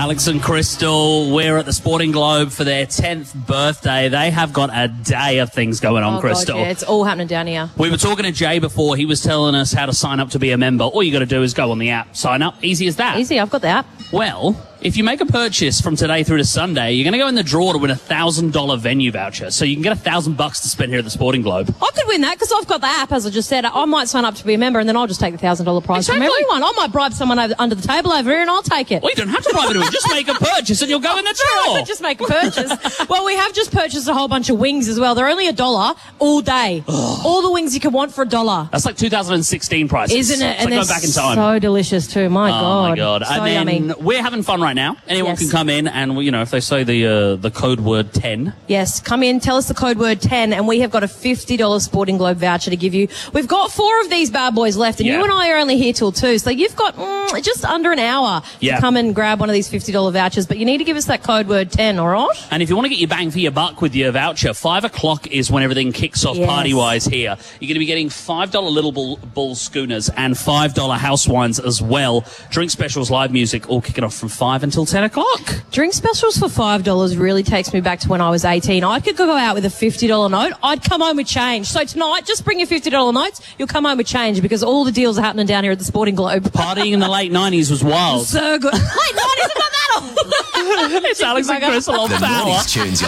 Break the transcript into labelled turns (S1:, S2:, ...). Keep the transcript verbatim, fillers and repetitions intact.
S1: Alex and Crystal. We're at the Sporting Globe for their tenth birthday. They have got a day of things going on,
S2: oh,
S1: Crystal.
S2: God, yeah, it's all happening down here.
S1: We were talking to Jay before. He was telling us how to sign up to be a member. All you got to do is go on the app, sign up. Easy as that.
S2: Easy, I've got the app.
S1: Well, if you make a purchase from today through to Sunday, you're going to go in the draw to win a one thousand dollars venue voucher. So you can get one thousand bucks to spend here at the Sporting Globe.
S2: I could win that because I've got the app, as I just said. I might sign up to be a member and then I'll just take the one thousand dollars prize
S1: Exactly.
S2: from everyone. I might bribe someone over, under the table over here and I'll take it.
S1: Well, you don't have to bribe anyone. Just make a purchase and you'll go in the draw.
S2: Just make a purchase. Well, we have just purchased a whole bunch of wings as well. They're only a dollar all day. All the wings you can want for a dollar.
S1: That's like two thousand sixteen prices.
S2: Isn't it?
S1: It's
S2: and
S1: like
S2: they're
S1: going back in time.
S2: so delicious too. My
S1: oh
S2: God.
S1: my God.
S2: So
S1: and then
S2: yummy.
S1: we're having fun right now. Anyone
S2: Yes.
S1: can come in and, you know, if they say the uh, the code word ten.
S2: Yes, come in, tell us the code word ten, and we have got a fifty dollars Sporting Globe voucher to give you. We've got four of these bad boys left, and
S1: Yeah.
S2: you and I are only here till two, so you've got mm, just under an hour
S1: Yeah.
S2: to come and grab one of these fifty dollars vouchers, but you need to give us that code word ten, all right?
S1: And if you want to get your bang for your buck with your voucher, five o'clock is when everything kicks off
S2: Yes.
S1: party-wise here. You're going to be getting five dollars Little Bull, Bull Schooners and five dollars house wines as well. Drink specials, live music, all kicking off from five until ten o'clock.
S2: Drink specials for five dollars really takes me back to when I was eighteen. I could go out with a fifty dollars note. I'd come home with change. So tonight, just bring your fifty dollars notes. You'll come home with change because all the deals are happening down here at the Sporting Globe.
S1: Partying in the late nineties was wild.
S2: So good. Late nineties, not that old.
S1: It's Alex and Chris on
S3: The
S1: Power.
S3: mornings tunes you